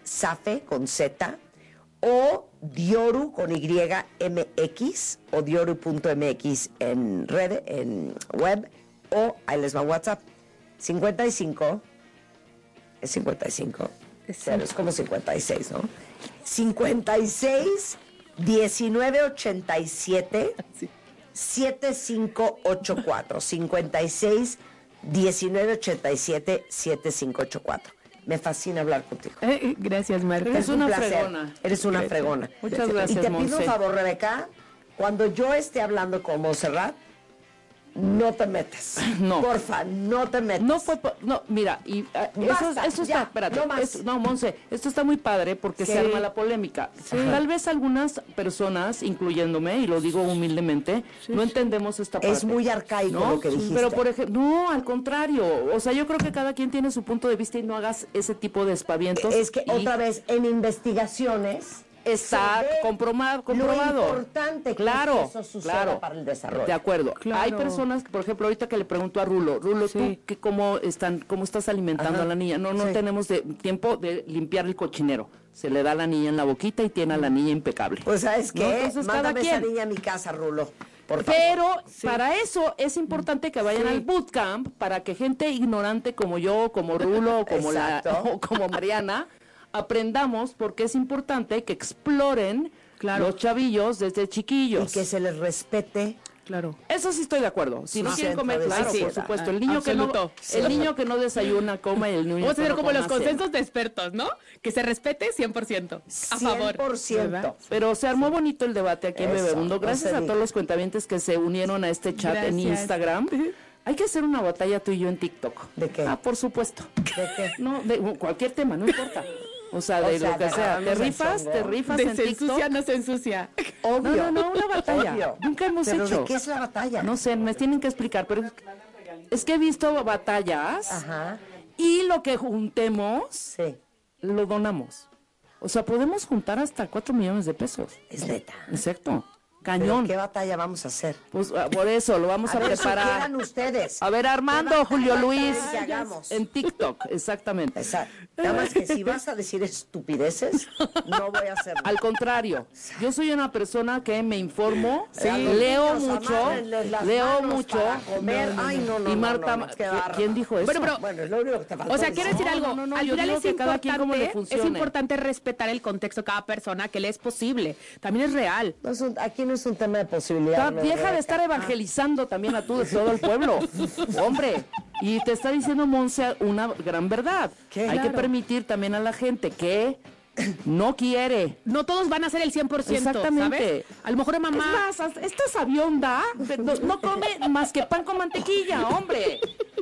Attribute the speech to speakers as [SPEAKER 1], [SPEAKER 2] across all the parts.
[SPEAKER 1] Safe con Z o Dioru con YMX o Dioru.mx en red, en web, o ahí les va WhatsApp 55, es 55, pero es como 56, ¿no? 56 19 87 7584 56 19 87 7584. Me fascina hablar contigo.
[SPEAKER 2] Gracias, Marta.
[SPEAKER 1] Eres una
[SPEAKER 3] fregona.
[SPEAKER 1] Eres una fregona.
[SPEAKER 3] Muchas gracias,
[SPEAKER 1] Y te pido un
[SPEAKER 3] Monse.
[SPEAKER 1] favor, Rebeca, cuando yo esté hablando con Montserrat, no te metas.
[SPEAKER 3] No.
[SPEAKER 1] Porfa, no te metas.
[SPEAKER 3] No, mira, y
[SPEAKER 1] Basta,
[SPEAKER 3] eso
[SPEAKER 1] ya,
[SPEAKER 3] está, espérate,
[SPEAKER 1] no más.
[SPEAKER 3] Monse, esto está muy padre porque
[SPEAKER 1] Sí.
[SPEAKER 3] se arma la polémica. Tal vez algunas personas, incluyéndome, y lo digo humildemente, no entendemos esta parte.
[SPEAKER 1] Es muy arcaico lo que dijiste.
[SPEAKER 3] Pero, por ejemplo, no, al contrario. O sea, yo creo que cada quien tiene su punto de vista y no hagas ese tipo de espavientos.
[SPEAKER 1] Es que
[SPEAKER 3] y
[SPEAKER 1] otra vez, en investigaciones
[SPEAKER 3] está
[SPEAKER 1] se ve
[SPEAKER 3] comprobado.
[SPEAKER 1] lo importante que
[SPEAKER 3] claro,
[SPEAKER 1] es que eso suceda
[SPEAKER 3] claro,
[SPEAKER 1] para el desarrollo.
[SPEAKER 3] de acuerdo.
[SPEAKER 2] Claro.
[SPEAKER 3] Hay personas, por ejemplo, ahorita que le pregunto a Rulo,
[SPEAKER 2] Sí.
[SPEAKER 3] ¿tú cómo estás alimentando
[SPEAKER 1] Ajá.
[SPEAKER 3] a la niña? No
[SPEAKER 1] Sí.
[SPEAKER 3] tenemos tiempo de limpiar el cochinero. Se le da a la niña en la boquita y tiene a la niña impecable.
[SPEAKER 1] Pues, ¿sabes
[SPEAKER 3] ¿No?
[SPEAKER 1] qué?
[SPEAKER 3] Entonces, cada
[SPEAKER 1] Mándame esa
[SPEAKER 3] quien.
[SPEAKER 1] niña a mi casa, Rulo. Por favor.
[SPEAKER 3] Pero para eso es importante que vayan al bootcamp para que gente ignorante como yo, como Rulo, como
[SPEAKER 1] Exacto.
[SPEAKER 3] o como Mariana, aprendamos porque es importante que exploren los chavillos desde chiquillos.
[SPEAKER 1] Y que se les respete.
[SPEAKER 2] Claro.
[SPEAKER 3] Eso sí estoy de acuerdo. Si no
[SPEAKER 1] Su
[SPEAKER 3] quieren
[SPEAKER 1] centro
[SPEAKER 3] comer,
[SPEAKER 1] de
[SPEAKER 3] claro, por
[SPEAKER 1] sociedad.
[SPEAKER 3] supuesto. El niño
[SPEAKER 2] Absoluto.
[SPEAKER 3] el niño que no desayuna, come, y el niño
[SPEAKER 2] Vamos a
[SPEAKER 3] que
[SPEAKER 2] hacer
[SPEAKER 3] no
[SPEAKER 2] como los
[SPEAKER 3] come, cena.
[SPEAKER 2] consensos de expertos, ¿no? Que se respete 100%. A favor.
[SPEAKER 1] 100%.
[SPEAKER 2] ¿Verdad?
[SPEAKER 3] Pero se armó bonito el debate aquí en
[SPEAKER 1] Eso,
[SPEAKER 3] Bebemundo.
[SPEAKER 1] no
[SPEAKER 3] Gracias
[SPEAKER 1] se
[SPEAKER 3] a
[SPEAKER 1] diga.
[SPEAKER 3] todos los cuentavientes que se unieron a este chat en
[SPEAKER 2] Gracias.
[SPEAKER 3] Instagram. Hay que hacer una batalla tú y yo en TikTok.
[SPEAKER 1] ¿De qué?
[SPEAKER 3] Ah, por supuesto.
[SPEAKER 1] ¿De qué?
[SPEAKER 3] No, de cualquier tema, no importa. O sea, de lo que sea.
[SPEAKER 1] agarrarnos
[SPEAKER 3] Te
[SPEAKER 1] al
[SPEAKER 3] rifas
[SPEAKER 2] De
[SPEAKER 3] en
[SPEAKER 2] se
[SPEAKER 3] TikTok.
[SPEAKER 2] ensucia, no se ensucia.
[SPEAKER 1] Obvio.
[SPEAKER 3] No, una batalla.
[SPEAKER 1] Obvio.
[SPEAKER 3] Nunca hemos
[SPEAKER 1] ¿Pero
[SPEAKER 3] hecho.
[SPEAKER 1] de qué es la batalla?
[SPEAKER 3] No sé, me tienen que explicar, pero es que he visto batallas
[SPEAKER 1] Ajá.
[SPEAKER 3] y lo que juntemos
[SPEAKER 1] Sí.
[SPEAKER 3] lo donamos. O sea, podemos juntar hasta 4 millones de pesos.
[SPEAKER 1] Es neta.
[SPEAKER 3] Exacto.
[SPEAKER 1] ¿Pero
[SPEAKER 3] Cañón.
[SPEAKER 1] qué batalla vamos a hacer?
[SPEAKER 3] Pues por eso lo vamos a
[SPEAKER 1] ver,
[SPEAKER 3] preparar.
[SPEAKER 1] sugieran ustedes.
[SPEAKER 3] A ver, Armando,
[SPEAKER 1] ¿Qué
[SPEAKER 3] Julio
[SPEAKER 1] batalla
[SPEAKER 3] Luis,
[SPEAKER 1] que hagamos?
[SPEAKER 3] en TikTok, exactamente.
[SPEAKER 1] Exacto. Nada más que si vas a decir estupideces, no voy a hacerlo.
[SPEAKER 3] Al contrario, yo soy una persona que me informo,
[SPEAKER 1] A los
[SPEAKER 3] leo
[SPEAKER 1] niños,
[SPEAKER 3] mucho,
[SPEAKER 1] amárrenles las manos para comer. Ay, no,
[SPEAKER 3] y Marta,
[SPEAKER 1] no, qué bárbaro.
[SPEAKER 3] ¿quién dijo eso?
[SPEAKER 2] Bueno, pero
[SPEAKER 1] Bueno, es lo único que te faltó.
[SPEAKER 2] O sea, quiero decir
[SPEAKER 3] No,
[SPEAKER 2] algo.
[SPEAKER 3] no,
[SPEAKER 2] Al
[SPEAKER 3] yo
[SPEAKER 2] final
[SPEAKER 3] digo
[SPEAKER 2] es
[SPEAKER 3] que cada quien cómo le
[SPEAKER 2] importante,
[SPEAKER 3] funcione.
[SPEAKER 2] respetar el contexto de cada persona, que le es posible. También es real.
[SPEAKER 1] No es aquí no es un tema de posibilidad.
[SPEAKER 3] Deja de estar evangelizando también a todo el pueblo. Hombre, y te está diciendo Monse una gran verdad.
[SPEAKER 1] ¿Qué?
[SPEAKER 3] Hay que
[SPEAKER 2] Claro.
[SPEAKER 3] permitir también a la gente que no quiere.
[SPEAKER 2] No todos van a ser el 100%,
[SPEAKER 3] Exactamente.
[SPEAKER 2] ¿sabes? A lo mejor mamá...
[SPEAKER 3] Es más, esta sabionda no come más que pan con mantequilla, hombre.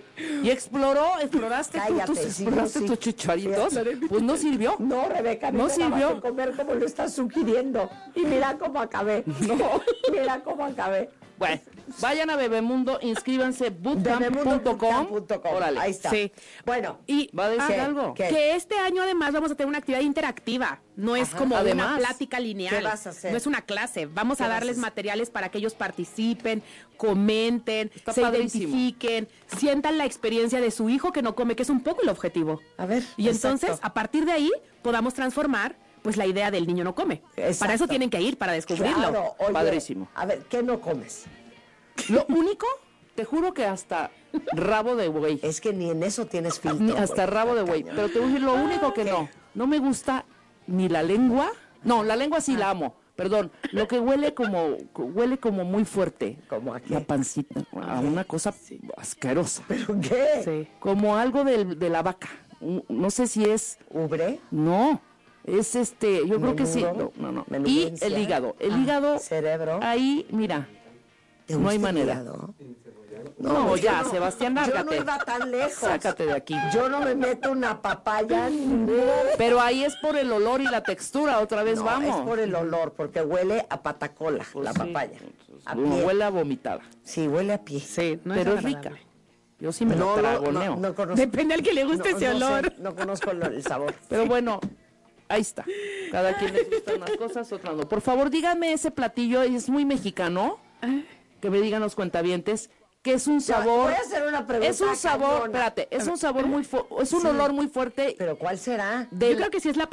[SPEAKER 3] Y exploraste
[SPEAKER 1] Cállate, sí, sí.
[SPEAKER 3] tus chicharitos,
[SPEAKER 1] Sí.
[SPEAKER 3] pues no sirvió.
[SPEAKER 1] No, Rebeca,
[SPEAKER 3] No
[SPEAKER 1] no
[SPEAKER 3] sirvió.
[SPEAKER 1] de comer como lo estás sugiriendo. Y mira cómo acabé. No, mira cómo acabé.
[SPEAKER 3] Bueno, vayan a Bebemundo, inscríbanse, bootcamp.com.
[SPEAKER 1] Bebemundo.com.
[SPEAKER 3] Órale.
[SPEAKER 1] Ahí está.
[SPEAKER 2] Sí.
[SPEAKER 1] Bueno,
[SPEAKER 2] Y
[SPEAKER 3] ¿Va a decir
[SPEAKER 1] ¿qué?
[SPEAKER 3] algo?
[SPEAKER 1] ¿Qué?
[SPEAKER 2] que este año además vamos a tener una actividad interactiva. No es
[SPEAKER 1] Ajá.
[SPEAKER 2] como
[SPEAKER 3] Además,
[SPEAKER 2] una plática lineal.
[SPEAKER 1] ¿qué vas a hacer?
[SPEAKER 2] No es una clase. Vamos
[SPEAKER 1] ¿Qué
[SPEAKER 2] a
[SPEAKER 1] vas a
[SPEAKER 2] darles
[SPEAKER 1] hacer?
[SPEAKER 2] materiales para que ellos participen, comenten,
[SPEAKER 3] Está
[SPEAKER 2] se
[SPEAKER 3] padrísimo.
[SPEAKER 2] identifiquen, sientan la experiencia de su hijo que no come, que es un poco el objetivo.
[SPEAKER 1] A ver,
[SPEAKER 2] Y
[SPEAKER 1] exacto.
[SPEAKER 2] entonces, a partir de ahí, podamos transformar pues la idea del niño no come.
[SPEAKER 1] Exacto.
[SPEAKER 2] Para eso tienen que ir, para descubrirlo.
[SPEAKER 1] Claro, oye,
[SPEAKER 3] Padrísimo.
[SPEAKER 1] A ver, ¿qué no comes?
[SPEAKER 3] Lo único, te juro que hasta rabo de güey.
[SPEAKER 1] Es que ni en eso tienes filtro.
[SPEAKER 3] Hasta
[SPEAKER 1] güey.
[SPEAKER 3] rabo de güey.
[SPEAKER 1] Cañón.
[SPEAKER 3] Pero te voy a decir lo único que
[SPEAKER 1] ¿Qué?
[SPEAKER 3] no me gusta ni la lengua. No, la lengua sí la amo. Perdón, lo que huele como muy fuerte.
[SPEAKER 1] ¿Cómo a qué?
[SPEAKER 3] La pancita, a una cosa asquerosa.
[SPEAKER 1] ¿Pero qué?
[SPEAKER 2] Sí.
[SPEAKER 3] Como algo de la vaca. No sé si es,
[SPEAKER 1] ¿Ubre?
[SPEAKER 3] no, es yo creo que sí.
[SPEAKER 1] Menudo,
[SPEAKER 3] No. Y
[SPEAKER 1] menudencia.
[SPEAKER 3] el hígado. El
[SPEAKER 1] Ah,
[SPEAKER 3] hígado,
[SPEAKER 1] cerebro.
[SPEAKER 3] ahí, mira,
[SPEAKER 1] ¿Te
[SPEAKER 3] no hay
[SPEAKER 1] gusta el
[SPEAKER 3] manera.
[SPEAKER 1] hígado?
[SPEAKER 3] No,
[SPEAKER 1] yo
[SPEAKER 3] ya, Sebastián,
[SPEAKER 1] Yo no
[SPEAKER 3] lárgate.
[SPEAKER 1] iba tan lejos.
[SPEAKER 3] Sácate de aquí.
[SPEAKER 1] Yo no me meto una papaya ni
[SPEAKER 3] Pero ahí es por el olor y la textura, otra vez
[SPEAKER 1] No,
[SPEAKER 3] vamos.
[SPEAKER 1] es por el olor, porque huele a patacola,
[SPEAKER 3] Pues
[SPEAKER 1] la
[SPEAKER 3] sí.
[SPEAKER 1] papaya. A
[SPEAKER 3] Como
[SPEAKER 1] pie.
[SPEAKER 3] huele a vomitada.
[SPEAKER 1] Sí, huele a pie.
[SPEAKER 2] Sí, no
[SPEAKER 3] pero es
[SPEAKER 2] agradable.
[SPEAKER 3] rica. Yo sí me lo tragoneo.
[SPEAKER 1] no conozco.
[SPEAKER 2] Depende al que le guste ese
[SPEAKER 1] no sé,
[SPEAKER 2] olor.
[SPEAKER 1] no conozco el sabor.
[SPEAKER 3] Pero bueno, ahí está. Cada quien les gustan unas cosas, otras no. Por favor, díganme ese platillo, es muy mexicano. Que me digan los cuentavientes que es un
[SPEAKER 1] Ya,
[SPEAKER 3] sabor.
[SPEAKER 1] voy a hacer una pregunta
[SPEAKER 3] Es un sabor,
[SPEAKER 1] cañona.
[SPEAKER 3] espérate, es un sabor muy es un
[SPEAKER 1] Sí.
[SPEAKER 3] olor muy fuerte.
[SPEAKER 1] ¿Pero cuál será?
[SPEAKER 3] de
[SPEAKER 2] Yo creo que sí es la